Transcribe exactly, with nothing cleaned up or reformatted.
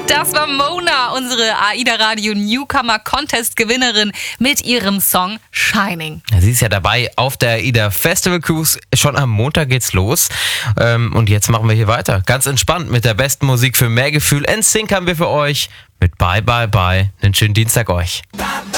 Das war Mona, unsere AIDA Radio Newcomer Contest Gewinnerin mit ihrem Song Shining. Sie ist ja dabei auf der AIDA Festival Cruise. Schon am Montag geht's los. Und jetzt machen wir hier weiter. Ganz entspannt mit der besten Musik für mehr Gefühl. N Sync haben wir für euch mit Bye Bye Bye. Einen schönen Dienstag euch. Bye, bye.